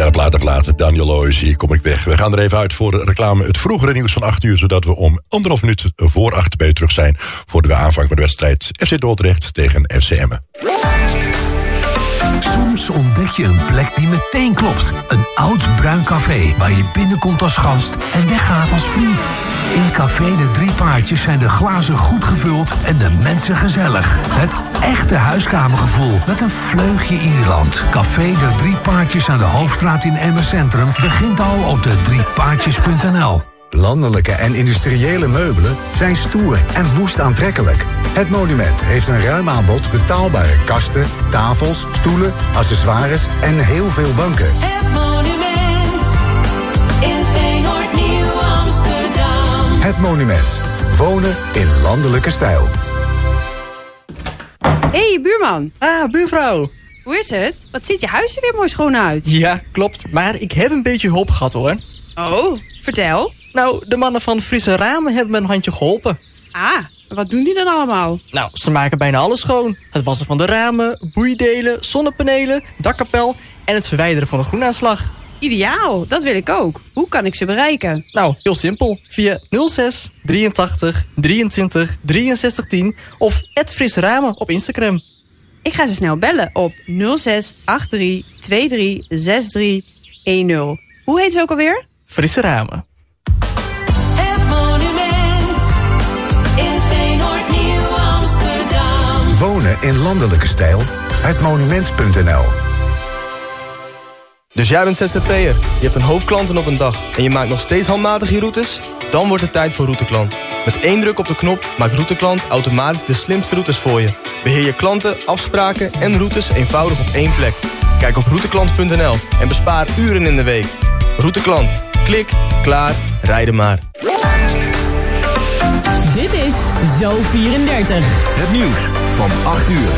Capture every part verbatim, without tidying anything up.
Ja, platen, platen. Daniel Loijs, hier kom ik weg. We gaan er even uit voor de reclame. Het vroegere nieuws van acht uur, zodat we om anderhalf minuut voor acht bij u terug zijn. Voordat we aanvangen met de wedstrijd F C Dordrecht tegen F C Emmen. Soms ontdek je een plek die meteen klopt. Een oud bruin café waar je binnenkomt als gast en weggaat als vriend. In Café de Drie Paardjes zijn de glazen goed gevuld en de mensen gezellig. Het echte huiskamergevoel met een vleugje Ierland. Café de Drie Paardjes aan de Hoofdstraat in Emmen Centrum begint al op de driepaardjes punt n l. Landelijke en industriële meubelen zijn stoer en woest aantrekkelijk. Het Monument heeft een ruim aanbod betaalbare kasten, tafels, stoelen, accessoires en heel veel banken. Het Monument in Feyenoord Nieuw Amsterdam. Het Monument. Wonen in landelijke stijl. Hé, hey, buurman. Ah, buurvrouw. Hoe is het? Wat ziet je huis er weer mooi schoon uit? Ja, klopt. Maar ik heb een beetje hulp gehad, hoor. Oh, vertel. Nou, de mannen van Frisse Ramen hebben me een handje geholpen. Ah, wat doen die dan allemaal? Nou, ze maken bijna alles schoon. Het wassen van de ramen, boeidelen, zonnepanelen, dakkapel en het verwijderen van de groenaanslag. Ideaal, dat wil ik ook. Hoe kan ik ze bereiken? Nou, heel simpel. Via nul zes drieëntachtig drieëntwintig drieënzestig tien of at Frisse Ramen op Instagram. Ik ga ze snel bellen op nul zes acht drie twee drie zes drie een nul. Hoe heet ze ook alweer? Frisse Ramen. Het Monument in Feyenoord Nieuw Amsterdam. Wonen in landelijke stijl. Het monument punt n l. Dus jij bent Z Z P'er, je hebt een hoop klanten op een dag en je maakt nog steeds handmatig je routes? Dan wordt het tijd voor Routeklant. Met één druk op de knop maakt Routeklant automatisch de slimste routes voor je. Beheer je klanten, afspraken en routes eenvoudig op één plek. Kijk op routeklant punt n l en bespaar uren in de week. Routeklant. Klik, klaar, rijden maar. Dit is Zo vierendertig. Het nieuws van acht uur.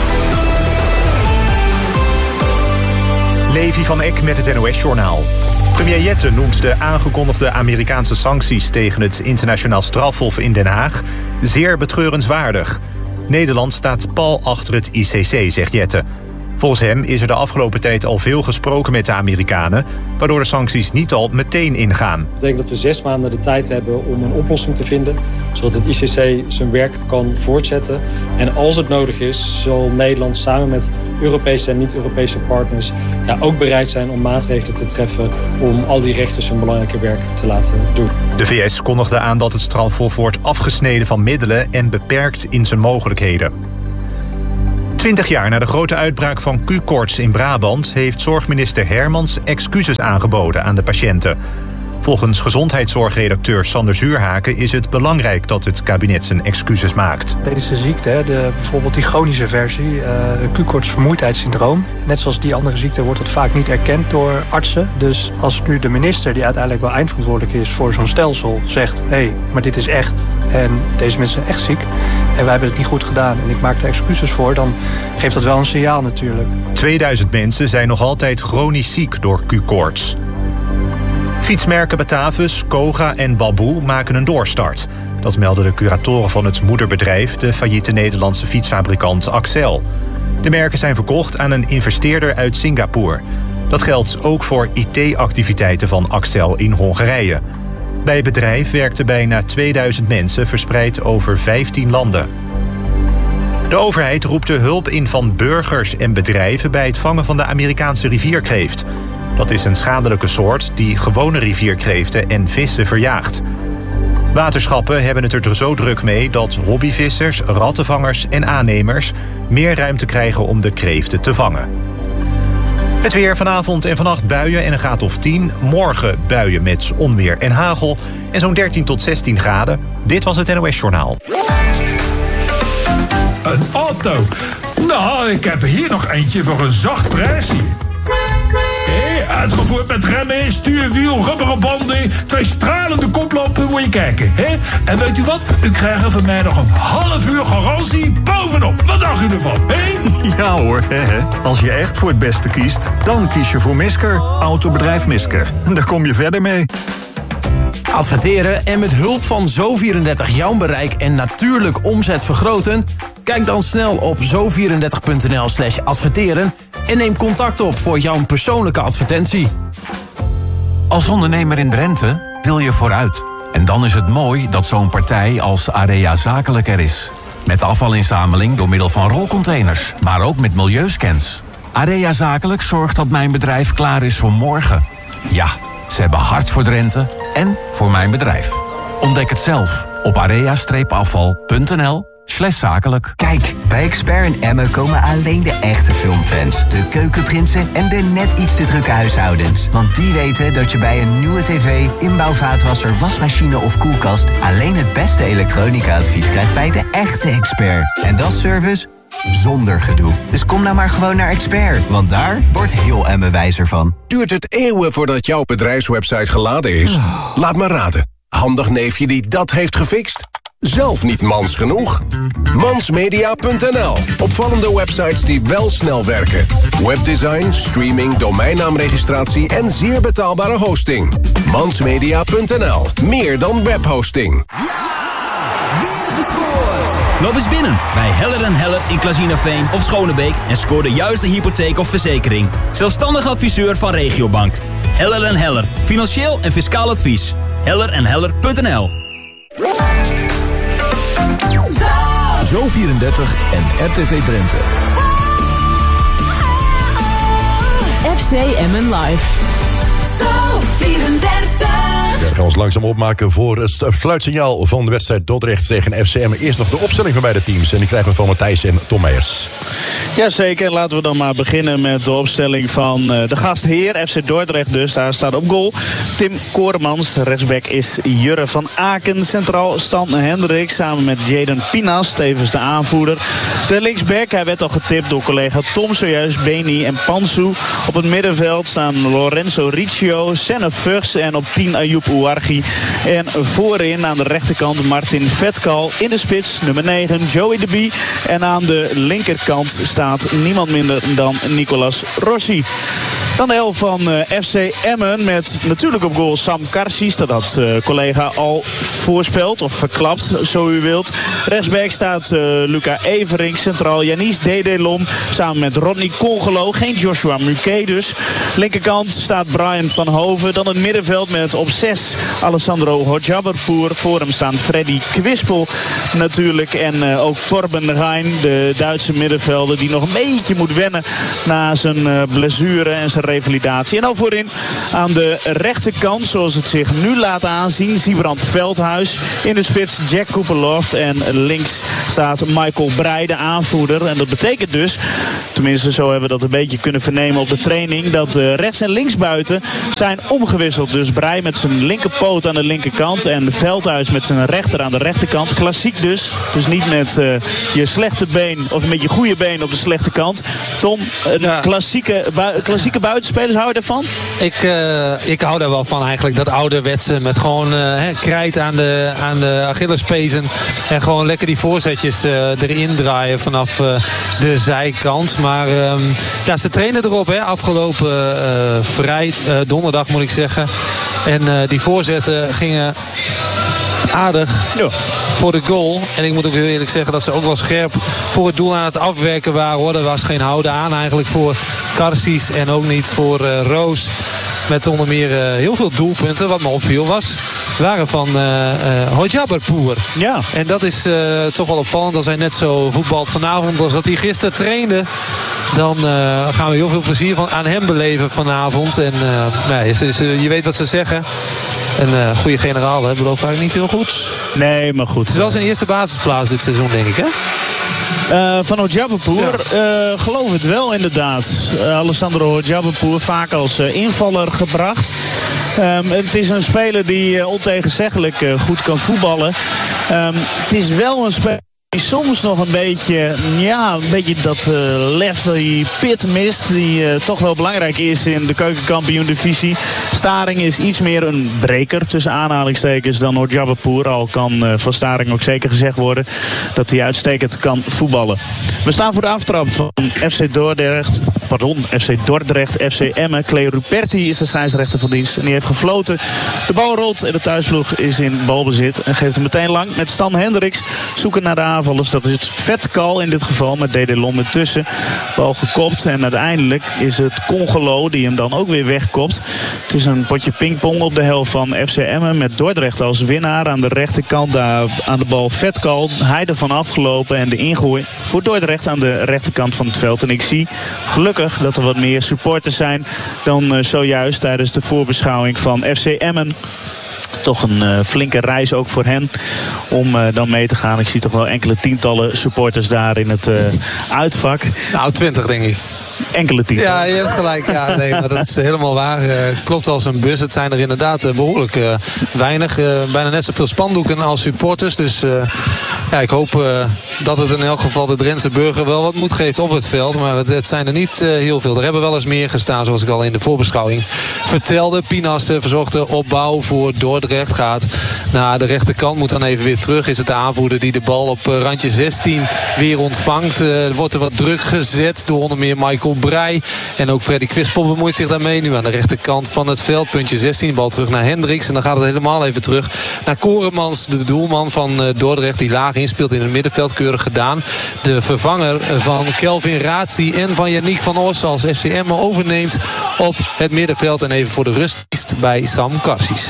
Levi van Eck met het N O S-journaal. Premier Jette noemt de aangekondigde Amerikaanse sancties tegen het internationaal strafhof in Den Haag zeer betreurenswaardig. Nederland staat pal achter het I C C, zegt Jette. Volgens hem is er de afgelopen tijd al veel gesproken met de Amerikanen, waardoor de sancties niet al meteen ingaan. Dat betekent dat we zes maanden de tijd hebben om een oplossing te vinden, zodat het I C C zijn werk kan voortzetten. En als het nodig is, zal Nederland samen met Europese en niet-Europese partners ja, ook bereid zijn om maatregelen te treffen om al die rechters hun belangrijke werk te laten doen. De V S kondigde aan dat het strafhof wordt afgesneden van middelen en beperkt in zijn mogelijkheden. Twintig jaar na de grote uitbraak van Q-koorts in Brabant heeft zorgminister Hermans excuses aangeboden aan de patiënten. Volgens gezondheidszorgredacteur Sander Zuurhaken is het belangrijk dat het kabinet zijn excuses maakt. Deze ziekte, de, bijvoorbeeld die chronische versie, uh, Q-koorts vermoeidheidssyndroom. Net zoals die andere ziekte wordt het vaak niet erkend door artsen. Dus als nu de minister, die uiteindelijk wel eindverantwoordelijk is voor zo'n stelsel, zegt: hé, hey, maar dit is echt en deze mensen zijn echt ziek en wij hebben het niet goed gedaan en ik maak er excuses voor, dan geeft dat wel een signaal natuurlijk. tweeduizend mensen zijn nog altijd chronisch ziek door Q-koorts. Fietsmerken Batavus, Koga en Baboe maken een doorstart. Dat melden de curatoren van het moederbedrijf, de failliete Nederlandse fietsfabrikant Axel. De merken zijn verkocht aan een investeerder uit Singapore. Dat geldt ook voor I T-activiteiten van Axel in Hongarije. Bij het bedrijf werkten bijna tweeduizend mensen verspreid over vijftien landen. De overheid roept de hulp in van burgers en bedrijven bij het vangen van de Amerikaanse rivierkreeft. Dat is een schadelijke soort die gewone rivierkreeften en vissen verjaagt. Waterschappen hebben het er zo druk mee dat hobbyvissers, rattenvangers en aannemers meer ruimte krijgen om de kreeften te vangen. Het weer vanavond en vannacht buien en een graad of tien. Morgen buien met onweer en hagel en zo'n dertien tot zestien graden. Dit was het N O S-journaal. Een auto? Nou, ik heb hier nog eentje voor een zacht prijsje. Hé, uitgevoerd met remmen, stuurwiel, rubberen banden, twee stralende koplampen, moet je kijken. Hè? En weet u wat? U krijgt er van mij nog een half uur garantie bovenop. Wat dacht u ervan? Hè? Ja hoor, hè, hè. Als je echt voor het beste kiest, dan kies je voor Misker. Autobedrijf Misker. Daar kom je verder mee. Adverteren en met hulp van Zo vierendertig jouw bereik en natuurlijk omzet vergroten? Kijk dan snel op zo vierendertig punt n l slash adverteren en neem contact op voor jouw persoonlijke advertentie. Als ondernemer in Drenthe wil je vooruit. En dan is het mooi dat zo'n partij als Area Zakelijk er is. Met afvalinzameling door middel van rolcontainers, maar ook met milieuscans. Area Zakelijk zorgt dat mijn bedrijf klaar is voor morgen. Ja, ze hebben hart voor Drenthe en voor mijn bedrijf. Ontdek het zelf op area-afval.nl slash zakelijk. Kijk, bij Expert in Emmen komen alleen de echte filmfans. De keukenprinsen en de net iets te drukke huishoudens. Want die weten dat je bij een nieuwe tv, inbouwvaatwasser, wasmachine of koelkast alleen het beste elektronica-advies krijgt bij de echte Expert. En dat is service zonder gedoe. Dus kom nou maar gewoon naar Expert, want daar wordt heel Emmen wijzer van. Duurt het eeuwen voordat jouw bedrijfswebsite geladen is? Laat me raden. Handig neefje die dat heeft gefixt? Zelf niet mans genoeg? mansmedia punt n l. Opvallende websites die wel snel werken. Webdesign, streaming, domeinnaamregistratie en zeer betaalbare hosting. mansmedia punt n l. Meer dan webhosting. Loop eens binnen bij Heller en Heller in Klazinaveen of Schonebeek en scoor de juiste hypotheek of verzekering. Zelfstandig adviseur van Regiobank. Heller en Heller. Financieel en fiscaal advies. heller en heller punt n l. Zo vierendertig en R T V Drenthe. F C Emmen Live. Zo vierendertig. We gaan ons langzaam opmaken voor het fluitsignaal van de wedstrijd Dordrecht tegen F C Emmen. Eerst nog de opstelling van beide teams. En die krijgen we van Matthijs en Tom Meijers. Jazeker, laten we dan maar beginnen met de opstelling van uh, de gastheer. F C Dordrecht dus, daar staat op goal Tim Koremans. Rechtsback is Jurre van Aken. Centraal Stan Hendrik samen met Jaden Pinas, tevens de aanvoerder. De linksback, hij werd al getipt door collega Tom zojuist, Beni en Pansu. Op het middenveld staan Lorenzo Riccio, Senne Vugs en op tien Ayoub Ouarghi. En voorin aan de rechterkant Martin Vetkal. In de spits nummer negen Joey de Bie. En aan de linkerkant staat niemand minder dan Nicolas Rossi. Dan de helft van uh, F C Emmen met natuurlijk op goal Sam Karsis. Dat had uh, collega al voorspeld of verklapt, zo u wilt. Rechtsback staat uh, Luca Evering. Centraal Yanis Dedelom samen met Rodney Congelo. Geen Joshua Muquet dus. Linkerkant staat Brian van Hoven. Dan het middenveld met op zes Alessandro Hojaberpour. Voor hem staan Freddy Kwispel natuurlijk. En uh, ook Torben Rein, de Duitse middenvelder, die nog een beetje moet wennen na zijn uh, blessure en zijn revalidatie. En dan voorin aan de rechterkant, zoals het zich nu laat aanzien, Siebrand Veldhuis. In de spits Jack Cooperloft. En links staat Michael Breij, de aanvoerder. En dat betekent dus, tenminste zo hebben we dat een beetje kunnen vernemen op de training, dat uh, rechts en links buiten zijn omgewisseld. Dus Breij met zijn linkerpoot aan de linkerkant en Veldhuis met zijn rechter aan de rechterkant. Klassiek dus. Dus niet met uh, je slechte been of met je goede been op de slechte kant. Tom, een ja. klassieke, bui klassieke buitenspelers, hou je ervan? Ik, uh, ik hou daar wel van eigenlijk. Dat ouderwetse met gewoon uh, he, krijt aan de, aan de Achillespezen. En gewoon lekker die voorzetjes uh, erin draaien vanaf uh, de zijkant. Maar um, ja, ze trainen erop hè, afgelopen uh, vrij, uh, donderdag moet ik zeggen. En uh, die voorzetten gingen aardig ja. voor de goal. En ik moet ook heel eerlijk zeggen dat ze ook wel scherp voor het doel aan het afwerken waren. Hoor. Er was geen houden aan eigenlijk voor Karsis en ook niet voor uh, Roos. Met onder meer uh, heel veel doelpunten. Wat me opviel was, waren van uh, uh, Hojaberpour. Ja. En dat is uh, toch wel opvallend. Als hij net zo voetbalt vanavond als dat hij gisteren trainde, dan uh, gaan we heel veel plezier van, aan hem beleven vanavond. En uh, nee, is, is, uh, je weet wat ze zeggen. Een uh, goede generaal, hè, belooft eigenlijk niet veel goeds. Nee, maar goed. Het is wel zijn eerste basisplaats dit seizoen, denk ik, hè? Uh, van Hojaberpour, ja. uh, geloof het wel inderdaad. Uh, Alessandro Hojaberpour vaak als uh, invaller gebracht. Um, het is een speler die uh, ontegenzeggelijk uh, goed kan voetballen. Um, het is wel een speler die soms nog een beetje, ja, een beetje dat uh, lef, die pit mist, die uh, toch wel belangrijk is in de keukenkampioen-divisie. Staring is iets meer een breker tussen aanhalingstekens dan Hojaberpour. Al kan uh, van Staring ook zeker gezegd worden dat hij uitstekend kan voetballen. We staan voor de aftrap van F C Dordrecht. pardon, F C Dordrecht, F C Emmen. Clay Ruperti is de scheidsrechter van dienst. En die heeft gefloten. De bal rolt en de thuisploeg is in balbezit. En geeft hem meteen lang met Stan Hendricks. Zoeken naar de aanvallers. Dat is het Vetkal in dit geval. Met Dedelon ertussen. Bal gekopt. En uiteindelijk is het Congolo die hem dan ook weer wegkopt. Het is een potje pingpong op de helft van F C Emmen. Met Dordrecht als winnaar. Aan de rechterkant daar aan de bal Vetkal. Hij ervan afgelopen. En de ingooi voor Dordrecht aan de rechterkant van het veld. En ik zie gelukkig dat er wat meer supporters zijn dan uh, zojuist tijdens de voorbeschouwing van F C Emmen. Toch een uh, flinke reis ook voor hen om uh, dan mee te gaan. Ik zie toch wel enkele tientallen supporters daar in het uh, uitvak. Nou, twintig denk ik. Enkele tientallen. Ja, je hebt gelijk. Ja, nee, maar dat is helemaal waar. Uh, klopt als een bus. Het zijn er inderdaad uh, behoorlijk uh, weinig. Uh, bijna net zoveel spandoeken als supporters. Dus uh, ja, ik hoop uh, dat het in elk geval de Drentse burger wel wat moed geeft op het veld. Maar het, het zijn er niet uh, heel veel. Er hebben wel eens meer gestaan, zoals ik al in de voorbeschouwing vertelde. Pinas uh, verzorgt de opbouw voor Dordrecht. Gaat naar de rechterkant. Moet dan even weer terug. Is het de aanvoerder die de bal op uh, randje zestien weer ontvangt. Uh, wordt er wat druk gezet door onder meer Michael Breij. En ook Freddy Kwispel bemoeit zich daarmee. Nu aan de rechterkant van het veld. Puntje zestien. Bal terug naar Hendricks. En dan gaat het helemaal even terug naar Koremans. De doelman van uh, Dordrecht. Die laag inspeelt in het middenveld. Keurig gedaan. De vervanger van Kelvin Razi en van Yannick van Os als S C M overneemt op het middenveld. En even voor de rust bij Sam Karsis.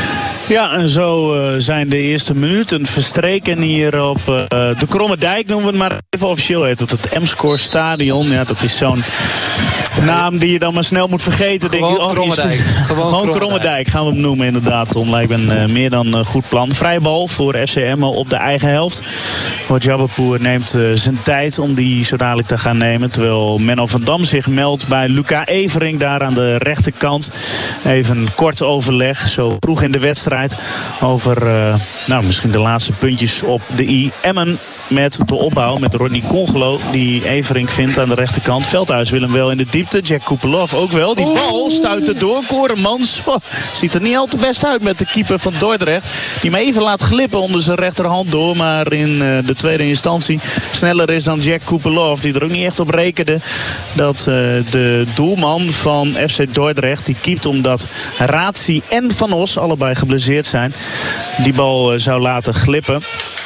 Ja, en zo uh, zijn de eerste minuten verstreken hier op uh, de Kromme Dijk. Noemen we het maar even officieel. Heet het het M-Score Stadion. Ja, dat is zo'n naam die je dan maar snel moet vergeten. Gewoon denk je, oh, Kromme Dijk. Gewoon, Gewoon Kromme Dijk gaan we hem noemen inderdaad. Tom lijkt me een uh, meer dan uh, goed plan. Vrij bal voor F C Emmen op de eigen helft. Hojaberpour neemt uh, zijn tijd om die zo dadelijk te gaan nemen. Terwijl Menno van Dam zich meldt bij Luca Evering daar aan de rechterkant. Even kort overleg, zo vroeg in de wedstrijd. Over uh, nou, misschien de laatste puntjes op de i. Emmen met de opbouw met Rodney Congolo. Die Everink vindt aan de rechterkant. Veldhuis wil hem wel in de diepte. Jack Kupelov ook wel. Die bal stuit er door. Koremans oh, ziet er niet al te best uit met de keeper van Dordrecht. Die hem even laat glippen onder zijn rechterhand door. Maar in uh, de tweede instantie sneller is dan Jack Kupelov. Die er ook niet echt op rekende dat uh, de doelman van F C Dordrecht, die keept omdat Razi en Van Os allebei geblesseerd zijn, die bal uh, zou laten glippen.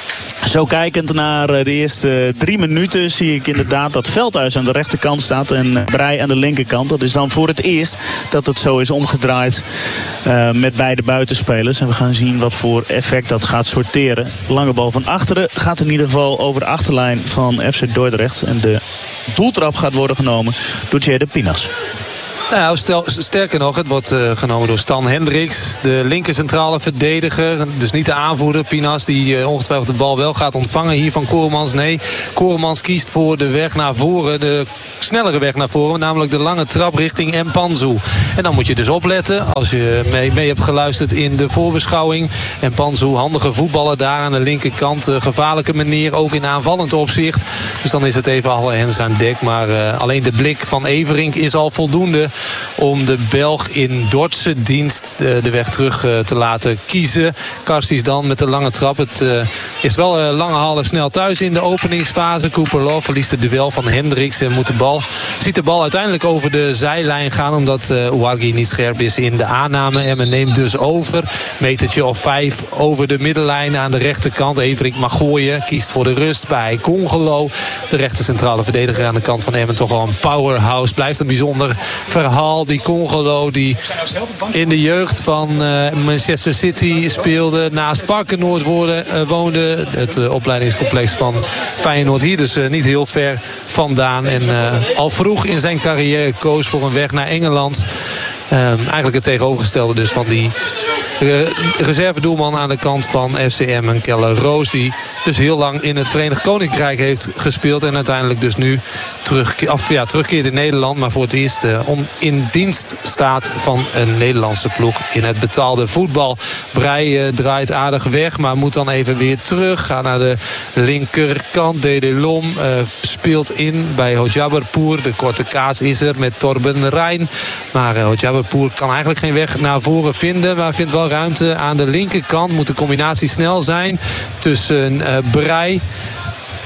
Zo kijkend naar de eerste drie minuten zie ik inderdaad dat Veldhuis aan de rechterkant staat en Breij aan de linkerkant. Dat is dan voor het eerst dat het zo is omgedraaid uh, met beide buitenspelers. En we gaan zien wat voor effect dat gaat sorteren. Lange bal van achteren gaat in ieder geval over de achterlijn van F C Dordrecht. En de doeltrap gaat worden genomen door Jede Pinas. Nou, stel, sterker nog, het wordt uh, genomen door Stan Hendricks. De linker centrale verdediger. Dus niet de aanvoerder, Pinas, die uh, ongetwijfeld de bal wel gaat ontvangen hier van Koremans. Nee, Koremans kiest voor de weg naar voren. De snellere weg naar voren, namelijk de lange trap richting Mpanzu. En dan moet je dus opletten, als je mee, mee hebt geluisterd in de voorbeschouwing. Mpanzu, handige voetballer daar aan de linkerkant. Uh, gevaarlijke manier, ook in aanvallend opzicht. Dus dan is het even alle hens aan dek. Maar uh, alleen de blik van Everink is al voldoende om de Belg in Dordtse dienst uh, de weg terug uh, te laten kiezen. Karsis dan met de lange trap. Het uh, is wel uh, lange halen snel thuis in de openingsfase. Kupelov verliest het duel van Hendricks en moet de bal, ziet de bal uiteindelijk over de zijlijn gaan, omdat uh, Ouaghi niet scherp is in de aanname. En men neemt dus over. Metertje of vijf over de middenlijn aan de rechterkant. Everink mag gooien. Kiest voor de rust bij Congolo. De rechter centrale verdediger aan de kant van Emmen. Toch wel een powerhouse. Blijft een bijzonder verhaal. Die Congolo die in de jeugd van uh, Manchester City speelde. Naast Varkenoord woonde. Uh, woonde het uh, opleidingscomplex van Feyenoord hier. Dus uh, niet heel ver vandaan. En uh, al vroeg in zijn carrière koos voor een weg naar Engeland. Uh, eigenlijk het tegenovergestelde dus van die uh, reservedoelman aan de kant van F C M en Keller Roos. Die dus heel lang in het Verenigd Koninkrijk heeft gespeeld. En uiteindelijk dus nu terug, of, ja, terugkeert in Nederland. Maar voor het eerst uh, on, in dienst staat van een Nederlandse ploeg in het betaalde voetbal. Breij uh, draait aardig weg, maar moet dan even weer terug. Gaat naar de linkerkant. Dedelom uh, speelt in bij Hojaberpour. De korte kaats is er met Torben Rijn. Maar uh, Hojaberpour kan eigenlijk geen weg naar voren vinden. Maar vindt wel ruimte aan de linkerkant. Moet de combinatie snel zijn tussen uh, Breij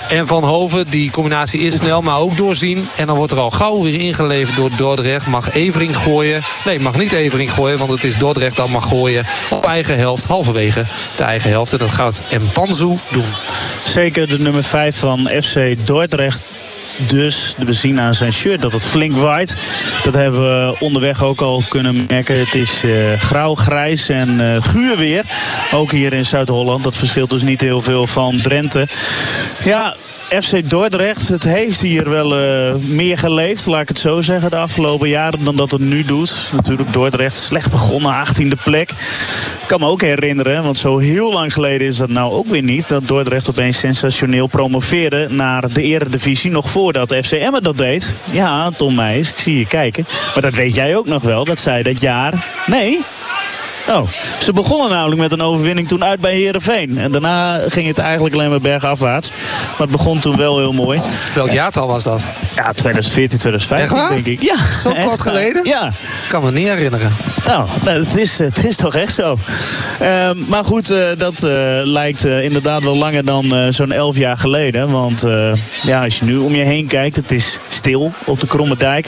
en Van Hoven. Die combinatie is snel, maar ook doorzien. En dan wordt er al gauw weer ingeleverd door Dordrecht. Mag Everink gooien. Nee, mag niet Everink gooien, want het is Dordrecht dat mag gooien. Op eigen helft, halverwege de eigen helft. En dat gaat Mpanzu doen. Zeker de nummer vijf van F C Dordrecht. Dus we zien aan zijn shirt dat het flink waait. Dat hebben we onderweg ook al kunnen merken. Het is uh, grauw, grijs en uh, guur weer. Ook hier in Zuid-Holland. Dat verschilt dus niet heel veel van Drenthe. Ja, F C Dordrecht, het heeft hier wel uh, meer geleefd, laat ik het zo zeggen, de afgelopen jaren dan dat het nu doet. Natuurlijk Dordrecht slecht begonnen, achttiende plek. Ik kan me ook herinneren, want zo heel lang geleden is dat nou ook weer niet, dat Dordrecht opeens sensationeel promoveerde naar de eredivisie, nog voordat F C Emmen dat deed. Ja, Tom Meijs, ik zie je kijken. Maar dat weet jij ook nog wel, dat zij dat jaar... Nee... Oh, ze begonnen namelijk met een overwinning toen uit bij Heerenveen. En daarna ging het eigenlijk alleen maar bergafwaarts. Maar het begon toen wel heel mooi. Welk jaartal was dat? Ja, twintig veertien, twintig vijftien denk ik. Ja, zo kort geleden? Ja. Ik kan me niet herinneren. Nou, het is, het is toch echt zo. Uh, maar goed, uh, dat uh, lijkt uh, inderdaad wel langer dan uh, zo'n elf jaar geleden. Want uh, ja, als je nu om je heen kijkt, het is stil op de Kromme Dijk.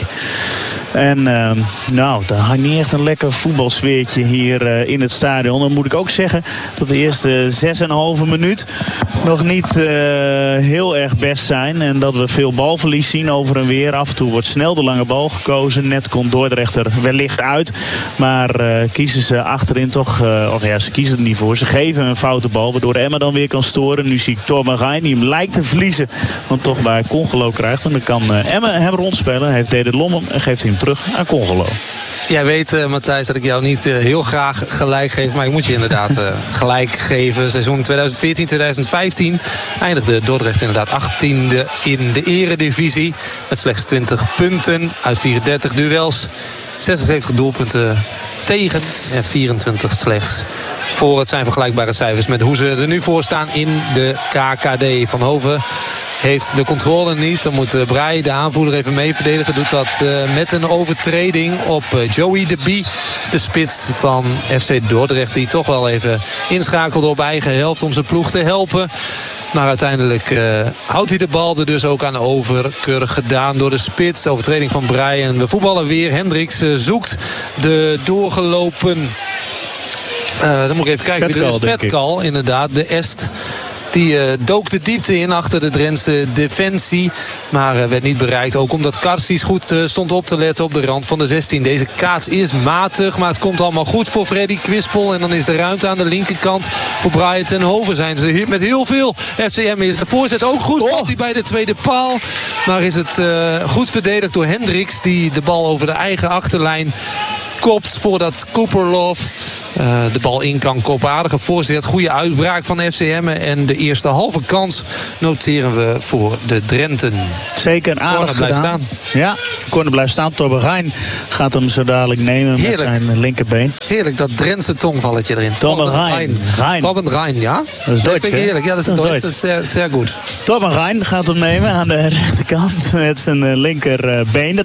En uh, nou, daar hangt niet echt een lekker voetbalsfeertje hier uh, in het stadion. Dan moet ik ook zeggen dat de eerste zes en een halve minuut nog niet uh, heel erg best zijn. En dat we veel balverlies zien over en weer. Af en toe wordt snel de lange bal gekozen. Net komt Dordrecht er wellicht uit. Maar uh, kiezen ze achterin toch, uh, of ja, ze kiezen er niet voor. Ze geven een foute bal, waardoor Emma dan weer kan storen. Nu zie ik Torben Rijn, die hem lijkt te verliezen, want toch bij Congolo krijgt. En dan kan uh, Emma hem rondspelen. Hij heeft Dede Lommem en geeft hij hem terug aan Congolo. Jij weet, uh, Matthijs, dat ik jou niet uh, heel graag gelijk geef. Maar ik moet je inderdaad uh, gelijk geven. Seizoen twintig veertien twintig vijftien eindigde Dordrecht inderdaad achttiende in de eredivisie. Met slechts twintig punten uit vierendertig duels. zesenzeventig doelpunten tegen en vierentwintig slechts voor. Het zijn vergelijkbare cijfers met hoe ze er nu voor staan in de K K D. Van Hoven heeft de controle niet. Dan moet Breij, de aanvoerder, even mee verdedigen. Doet dat uh, met een overtreding op uh, Joey de Bie. De spits van F C Dordrecht. Die toch wel even inschakelde op eigen helft om zijn ploeg te helpen. Maar uiteindelijk uh, houdt hij de bal er dus ook aan over. Keurig gedaan door de spits. Overtreding van Breij. En we voetballen weer. Hendricks uh, zoekt de doorgelopen... Uh, dan moet ik even kijken. Vetkal, de Vetkal, inderdaad. De Est. Die uh, dook de diepte in achter de Drentse defensie. Maar uh, werd niet bereikt. Ook omdat Karsies goed uh, stond op te letten op de rand van de zestien. Deze kaats is matig. Maar het komt allemaal goed voor Freddy Kwispel. En dan is de ruimte aan de linkerkant voor Brian ten Hoven. Zijn ze hier met heel veel. F C M is de voorzet ook goed. Oh. Valt hij bij de tweede paal. Maar is het uh, goed verdedigd door Hendricks. Die de bal over de eigen achterlijn kopt voordat Cooperlove uh, de bal in kan koppen. Aardige voorzet, goede uitbraak van F C Emmen. En de eerste halve kans noteren we voor de Drenten. Zeker aardig gedaan. Staan. Ja, corner blijft staan. Torben Rijn gaat hem zo dadelijk nemen. Heerlijk. Met zijn linkerbeen. Heerlijk, dat Drentse tongvalletje erin. Torben Rijn. Torben Rijn, ja. Dat is Duits, vind ik heerlijk. Ja, dat is, dat is Duits. Dat is zeer, zeer goed. Torben Rijn gaat hem nemen aan de rechterkant met zijn linkerbeen. Dat